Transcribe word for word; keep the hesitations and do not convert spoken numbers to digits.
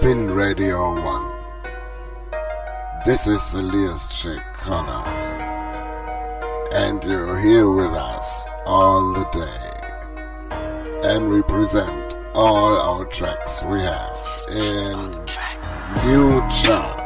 Fin Radio One. This is Elias Chekana, and you're here with us all the day, and we present all our tracks we have in new chart.